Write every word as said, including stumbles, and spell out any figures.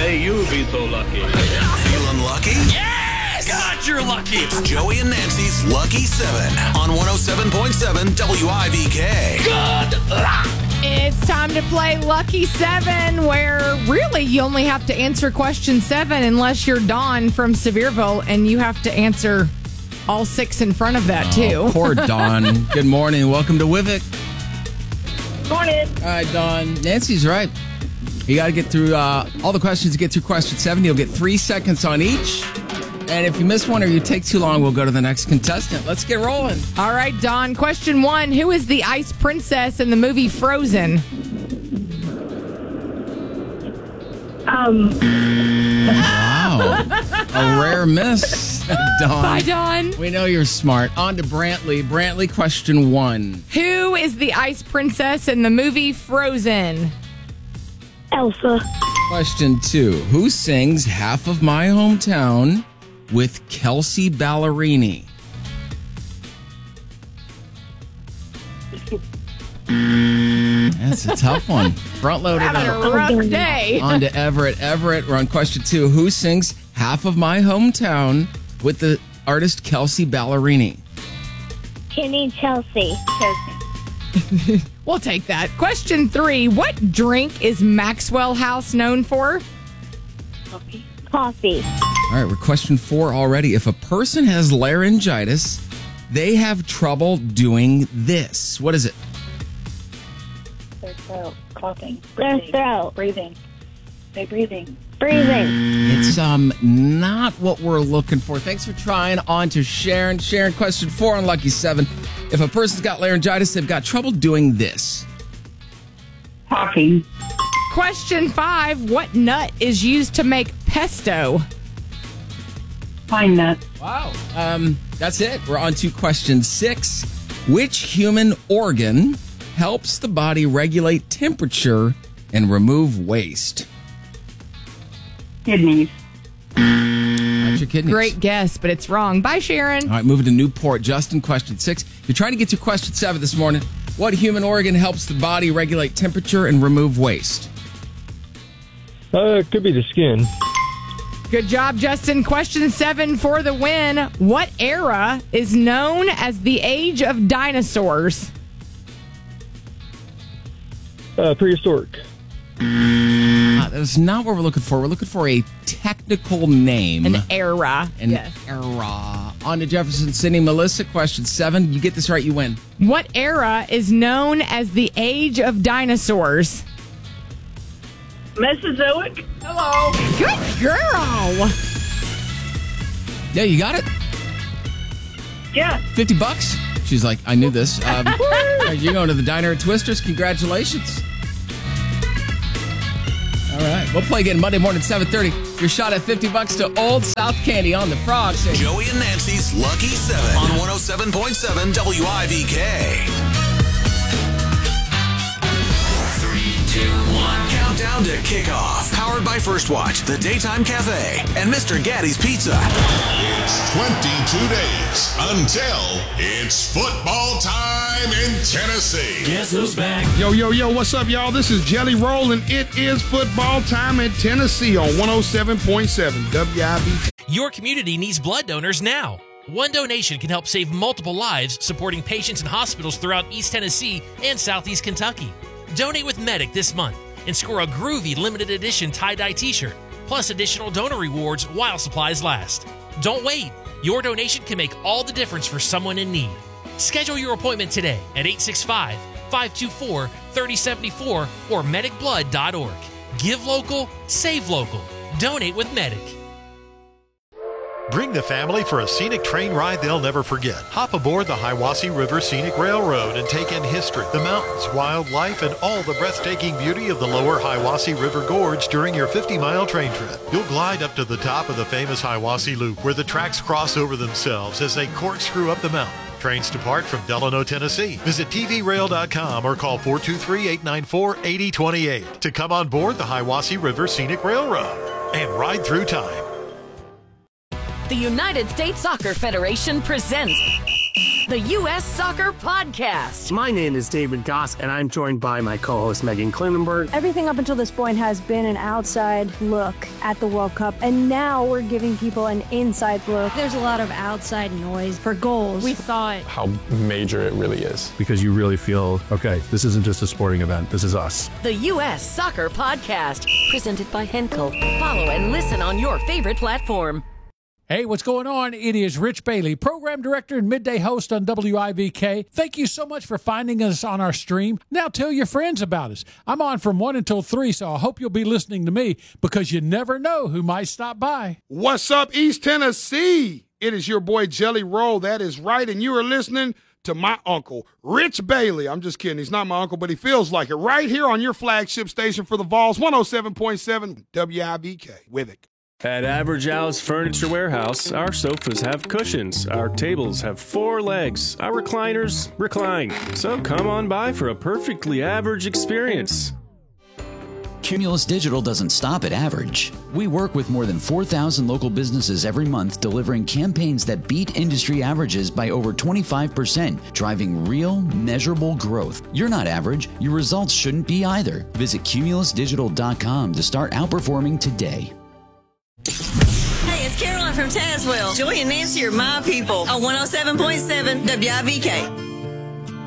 May you be so lucky. Feeling lucky? Yes! God, you're lucky. It's Joey and Nancy's Lucky seven on one oh seven point seven W I V K. Good luck. It's time to play Lucky seven, where really you only have to answer question seven unless you're Dawn from Sevierville, and you have to answer all six in front of that, too. Oh, poor Dawn. Good morning. Welcome to Wivik. Morning. All right, Dawn. Nancy's right. You got to get through uh, all the questions to get through question seven. You'll get three seconds on each. And if you miss one or you take too long, we'll go to the next contestant. Let's get rolling. All right, Dawn. Question one. Who is the ice princess in the movie Frozen? Um. Wow. A rare miss, Dawn. Bye, Dawn. We know you're smart. On to Brantley. Brantley, question one. Who is the ice princess in the movie Frozen? Elsa. Question two. Who sings Half of My Hometown with Kelsey Ballerini? That's a tough one. Front loaded Having up. a rough day. On to Everett. Everett, we're on question two. Who sings Half of My Hometown with the artist Kelsey Ballerini? Kenny Chelsea. We'll take that. Question three. What drink is Maxwell House known for? Coffee. Coffee. All right, we're question four already. If a person has laryngitis, they have trouble doing this. What is it? Their throat. Coughing. Their Breathing. throat. Breathing. They breathing. Breathing. It's um not what we're looking for. Thanks for trying. On to Sharon. Sharon, question four on Lucky seven. If a person's got laryngitis, they've got trouble doing this. Talking. Question five. What nut is used to make pesto? Pine nut. Wow. Um, that's it. We're on to question six. Which human organ helps the body regulate temperature and remove waste? Kidneys. Not your kidneys. Great guess, but it's wrong. Bye, Sharon. All right, moving to Newport. Justin, question six. You're trying to get to question seven this morning. What human organ helps the body regulate temperature and remove waste? Uh, it could be the skin. Good job, Justin. Question seven for the win. What era is known as the age of dinosaurs? Uh, prehistoric. Uh, that's not what we're looking for. We're looking for a technical name. An era. An Yes. era. On to Jefferson City. Melissa, question seven. You get this right, you win. What era is known as the age of dinosaurs? Mesozoic. Hello. Good girl. Yeah, you got it? Yeah. fifty bucks? She's like, I knew this. Um, you're going to the diner at Twisters. Congratulations. All right. We'll play again Monday morning at seven thirty. Your shot at fifty bucks to Old South Candy on the Frog. Say, Joey and Nancy's Lucky seven on one oh seven point seven W I V K. Three, two, one. Countdown to kickoff. Powered by First Watch, The Daytime Cafe, and Mister Gaddy's Pizza. It's twenty-two days until it's football time in Tennessee. Guess who's back? Yo, yo, yo, what's up, y'all? This is Jelly Roll, and it is football time in Tennessee on one oh seven point seven W I V K. Your community needs blood donors now. One donation can help save multiple lives, supporting patients in hospitals throughout East Tennessee and Southeast Kentucky. Donate with Medic this month and score a groovy limited edition tie-dye t-shirt, plus additional donor rewards while supplies last. Don't wait. Your donation can make all the difference for someone in need. Schedule your appointment today at eight six five, five two four, three oh seven four or medic blood dot org. Give local, save local. Donate with Medic. Bring the family for a scenic train ride they'll never forget. Hop aboard the Hiwassee River Scenic Railroad and take in history, the mountains, wildlife, and all the breathtaking beauty of the lower Hiwassee River Gorge during your fifty-mile train trip. You'll glide up to the top of the famous Hiwassee Loop, where the tracks cross over themselves as they corkscrew up the mountain. Trains depart from Delano, Tennessee. Visit T V rail dot com or call four two three, eight nine four, eight oh two eight to come on board the Hiwassee River Scenic Railroad and ride through time. The United States Soccer Federation presents the U S Soccer Podcast. My name is David Goss, and I'm joined by my co-host Megan Klinenberg. Everything up until this point has been an outside look at the World Cup, and now we're giving people an inside look. There's a lot of outside noise for goals. We thought how major it really is. Because you really feel, okay, this isn't just a sporting event, this is us. The U S Soccer Podcast, presented by Henkel. Follow and listen on your favorite platform. Hey, what's going on? It is Rich Bailey, program director and midday host on W I V K. Thank you so much for finding us on our stream. Now tell your friends about us. I'm on from one until three, so I hope you'll be listening to me because you never know who might stop by. What's up, East Tennessee? It is your boy Jelly Roll. That is right, and you are listening to my uncle, Rich Bailey. I'm just kidding. He's not my uncle, but he feels like it. Right here on your flagship station for the Vols, one oh seven point seven W I V K. With it. At Average Al's Furniture Warehouse, our sofas have cushions, our tables have four legs, our recliners recline. So come on by for a perfectly average experience. Cumulus Digital doesn't stop at average. We work with more than four thousand local businesses every month, delivering campaigns that beat industry averages by over twenty-five percent, driving real, measurable growth. You're not average. Your results shouldn't be either. Visit cumulus digital dot com to start outperforming today. Hey, it's Caroline from Tazewell. Joy and Nancy are my people on one oh seven point seven W I V K.